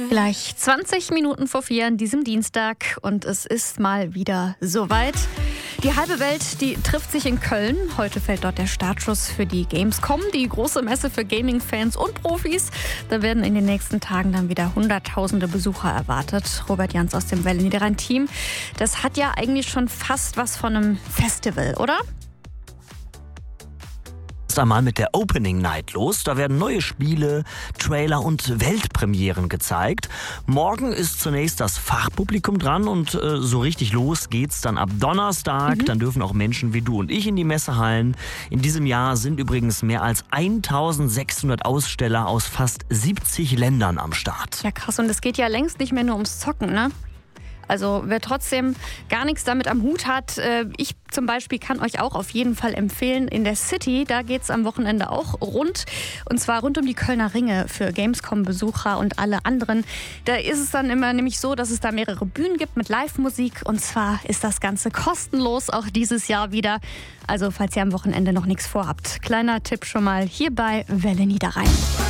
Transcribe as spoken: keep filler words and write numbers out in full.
Gleich zwanzig Minuten vor vier an diesem Dienstag und es ist mal wieder soweit. Die halbe Welt, die trifft sich in Köln. Heute fällt dort der Startschuss für die Gamescom, die große Messe für Gaming-Fans und Profis. Da werden in den nächsten Tagen dann wieder hunderttausende Besucher erwartet. Robert Jans aus dem Welle Niederrhein-Team. Das hat ja eigentlich schon fast was von einem Festival, oder? Einmal mit der Opening Night los. Da werden neue Spiele, Trailer und Weltpremieren gezeigt. Morgen ist zunächst das Fachpublikum dran und äh, so richtig los geht's dann ab Donnerstag. Mhm. Dann dürfen auch Menschen wie du und ich in die Messehallen. In diesem Jahr sind übrigens mehr als eintausendsechshundert Aussteller aus fast siebzig Ländern am Start. Ja, krass. Und es geht ja längst nicht mehr nur ums Zocken, ne? Also wer trotzdem gar nichts damit am Hut hat, äh, ich zum Beispiel kann euch auch auf jeden Fall empfehlen, in der City, da geht es am Wochenende auch rund. Und zwar rund um die Kölner Ringe für Gamescom-Besucher und alle anderen. Da ist es dann immer nämlich so, dass es da mehrere Bühnen gibt mit Live-Musik. Und zwar ist das Ganze kostenlos, auch dieses Jahr wieder. Also falls ihr am Wochenende noch nichts vorhabt. Kleiner Tipp schon mal hier bei Welle Niederrhein.